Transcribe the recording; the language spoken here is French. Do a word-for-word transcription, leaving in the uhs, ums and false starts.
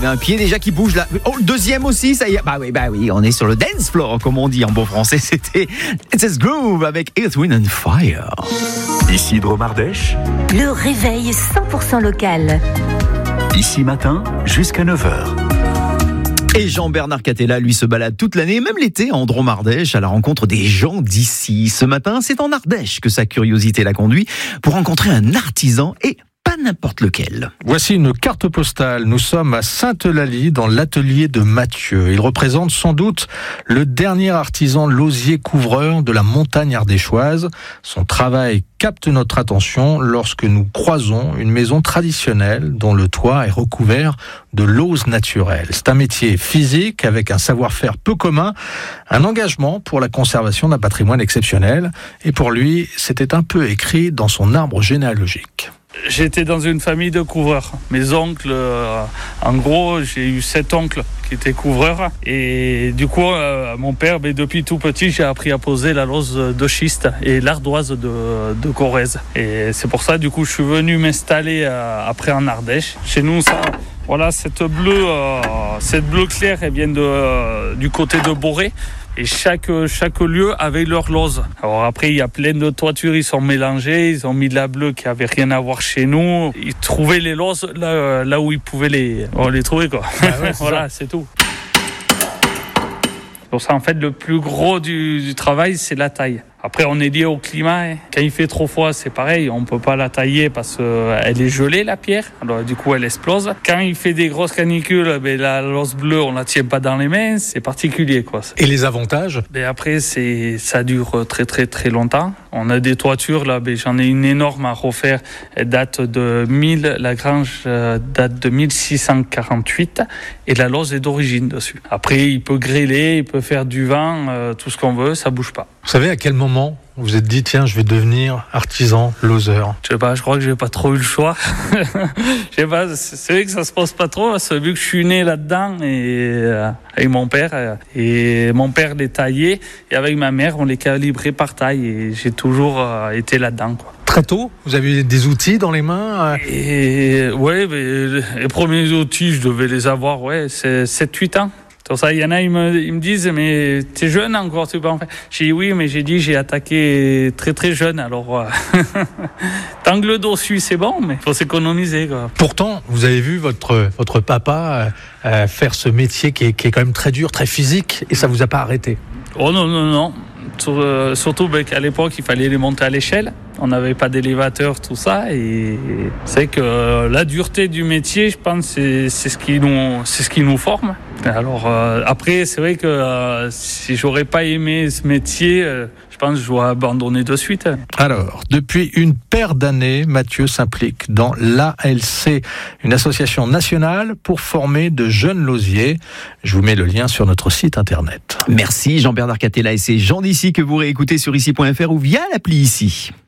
Un pied déjà qui bouge là. Oh, le deuxième aussi, ça y est. Bah oui, bah oui, on est sur le dance floor, comme on dit en bon français. C'était It's This Groove avec Earth, Wind and Fire. Ici Dromardèche. Le réveil cent pour cent local. Ici matin, jusqu'à neuf heures. Et Jean-Bernard Catella, lui, se balade toute l'année, même l'été, en Drôme-Ardèche, à la rencontre des gens d'ici. Ce matin, c'est en Ardèche que sa curiosité l'a conduit pour rencontrer un artisan et pas n'importe lequel. Voici une carte postale. Nous sommes à Sainte-Eulalie, dans l'atelier de Mathieu. Il représente sans doute le dernier artisan lausier-couvreur de la montagne ardéchoise. Son travail capte notre attention lorsque nous croisons une maison traditionnelle dont le toit est recouvert de lauze naturelle. C'est un métier physique avec un savoir-faire peu commun, un engagement pour la conservation d'un patrimoine exceptionnel. Et pour lui, c'était un peu écrit dans son arbre généalogique. J'étais dans une famille de couvreurs. Mes oncles, euh, en gros, j'ai eu sept oncles qui étaient couvreurs. Et du coup, euh, mon père, ben, depuis tout petit, j'ai appris à poser la lauze de schiste et l'ardoise de, de Corrèze. Et c'est pour ça, du coup, je suis venu m'installer euh, après en Ardèche. Chez nous, ça... Voilà, cette bleue, euh, cette bleue claire, elle vient de, euh, du côté de Boré. Et chaque, chaque lieu avait leur lauze. Alors après, il y a plein de toitures, ils sont mélangés, ils ont mis de la bleue qui avait rien à voir chez nous. Ils trouvaient les lauses là, là où ils pouvaient les, on les trouver, quoi. Ah ouais, c'est voilà, ça. C'est tout. Pour ça, en fait, le plus gros du, du travail, c'est la taille. Après, on est lié au climat. Quand il fait trop froid, c'est pareil. On ne peut pas la tailler parce qu'elle est gelée, la pierre. Alors, du coup, elle explose. Quand il fait des grosses canicules, ben, la lauze bleue, on ne la tient pas dans les mains. C'est particulier, quoi. Et les avantages ? Ben, après, c'est, ça dure très, très, très longtemps. On a des toitures, là. Ben, j'en ai une énorme à refaire. Elle date de mille, la grange date de mille six cent quarante-huit. Et la lauze est d'origine dessus. Après, il peut grêler, il peut faire du vent, euh, tout ce qu'on veut, ça ne bouge pas. Vous savez à quel moment vous vous êtes dit, tiens, je vais devenir artisan lauzeur? Je sais pas, je crois que j'ai pas trop eu le choix. Je sais pas, c'est vrai que ça se pose pas trop, parce que vu que je suis né là-dedans, et euh, avec mon père, et mon père les taillait, et avec ma mère, on les calibrait par taille, et j'ai toujours euh, été là-dedans, quoi. Très tôt, vous avez des outils dans les mains? Et ouais, mais les premiers outils, je devais les avoir, ouais, c'est sept huit ans. Pour ça, il y en a, ils me, ils me disent, mais t'es jeune encore, tu peux en faire. J'ai dit oui, mais j'ai dit, j'ai attaqué très très jeune, alors euh, tant que le dos suit, c'est bon, mais il faut s'économiser, quoi. Pourtant, vous avez vu votre, votre papa euh, faire ce métier qui est, qui est quand même très dur, très physique, et ça vous a pas arrêté? Oh non, non, non. Surtout ben, qu'à l'époque, il fallait les monter à l'échelle. On n'avait pas d'élévateur, tout ça. Et c'est que la dureté du métier, je pense, c'est, c'est, ce, qui nous, c'est ce qui nous forme. Alors euh, après, c'est vrai que euh, si j'aurais pas aimé ce métier, euh, je pense que je dois abandonner de suite. Alors, depuis une paire d'années, Mathieu s'implique dans l'A L C, une association nationale pour former de jeunes lausiers. Je vous mets le lien sur notre site internet. Merci Jean-Bernard Catella, et c'est Jean d'ici que vous réécoutez sur ici point f r ou via l'appli Ici.